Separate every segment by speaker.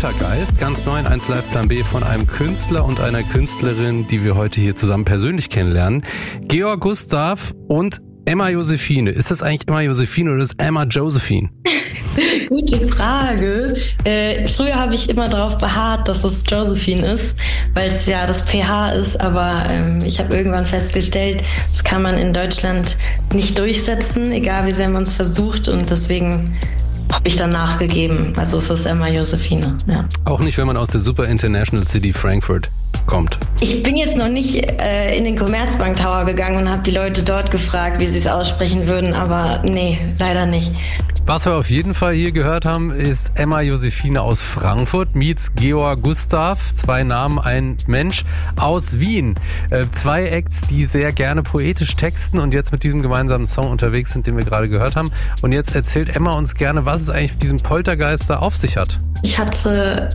Speaker 1: Poltergeist, ganz neu in 1 Live Plan B von einem Künstler und einer Künstlerin, die wir heute hier zusammen persönlich kennenlernen. Georg Gustav und Emma Josephine. Ist das eigentlich Emma Josephine oder ist Emma Josephine?
Speaker 2: Gute Frage. Früher habe ich immer darauf beharrt, dass es Josephine ist, weil es ja das PH ist, aber ich habe irgendwann festgestellt, das kann man in Deutschland nicht durchsetzen, egal wie sehr man es versucht, und deswegen habe ich dann nachgegeben. Also es ist Emma Josephine, ja.
Speaker 1: Auch nicht, wenn man aus der Super International City Frankfurt kommt.
Speaker 2: Ich bin jetzt noch nicht in den Commerzbank Tower gegangen und habe die Leute dort gefragt, wie sie es aussprechen würden, aber nee, leider nicht.
Speaker 1: Was wir auf jeden Fall hier gehört haben, ist Emma Josephine aus Frankfurt meets Georg Gustav, 2 Namen, ein Mensch aus Wien. 2 Acts, die sehr gerne poetisch texten und jetzt mit diesem gemeinsamen Song unterwegs sind, den wir gerade gehört haben. Und jetzt erzählt Emma uns gerne, was es eigentlich mit diesem Poltergeist da auf sich hat.
Speaker 2: Ich hatte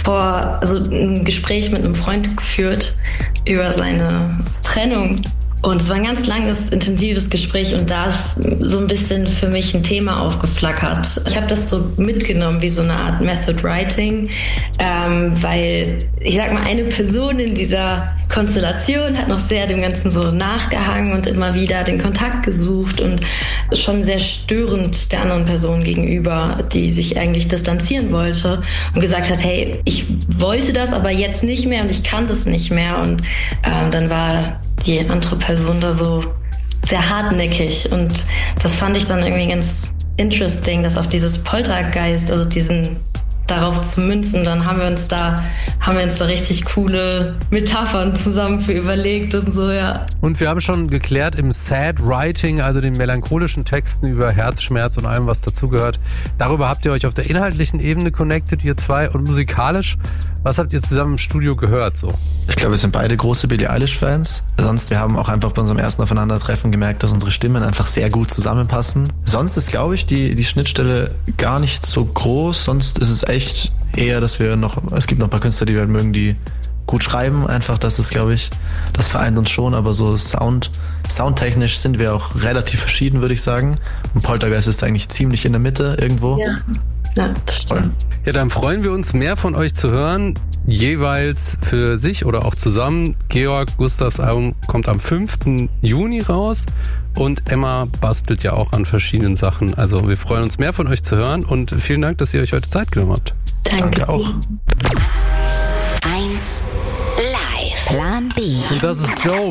Speaker 2: ein Gespräch mit einem Freund geführt über seine Trennung. Und es war ein ganz langes, intensives Gespräch und da ist so ein bisschen für mich ein Thema aufgeflackert. Ich habe das so mitgenommen wie so eine Art Method Writing, weil ich sag mal, eine Person in dieser Konstellation hat noch sehr dem Ganzen so nachgehangen und immer wieder den Kontakt gesucht und schon sehr störend der anderen Person gegenüber, die sich eigentlich distanzieren wollte und gesagt hat, hey, ich wollte das, aber jetzt nicht mehr und ich kann das nicht mehr. Und dann war die andere Person da so sehr hartnäckig und das fand ich dann irgendwie ganz interesting, dass auf dieses Poltergeist, also darauf zu münzen, dann haben wir uns da richtig coole Metaphern zusammen für überlegt und so, ja.
Speaker 1: Und wir haben schon geklärt im Sad Writing, also den melancholischen Texten über Herzschmerz und allem, was dazugehört. Darüber habt ihr euch auf der inhaltlichen Ebene connected, ihr 2, und musikalisch. Was habt ihr zusammen im Studio gehört so?
Speaker 3: Ich glaube, wir sind beide große Billie Eilish-Fans. Sonst, wir haben auch einfach bei unserem ersten Aufeinandertreffen gemerkt, dass unsere Stimmen einfach sehr gut zusammenpassen. Sonst ist, glaube ich, die Schnittstelle gar nicht so groß. Sonst ist es echt eher, dass es gibt noch ein paar Künstler, die wir halt mögen, die gut schreiben. Einfach, das ist, glaube ich, das vereint uns schon. Aber so soundtechnisch sind wir auch relativ verschieden, würde ich sagen. Und Poltergeist ist eigentlich ziemlich in der Mitte irgendwo.
Speaker 2: Ja, das stimmt.
Speaker 1: Ja, dann freuen wir uns, mehr von euch zu hören, jeweils für sich oder auch zusammen. Georg Gustavs Album kommt am 5. Juni raus und Emma bastelt ja auch an verschiedenen Sachen. Also wir freuen uns, mehr von euch zu hören und vielen Dank, dass ihr euch heute Zeit genommen habt.
Speaker 2: Danke
Speaker 3: auch.
Speaker 4: 1 Live Plan B.
Speaker 1: Und das ist Joe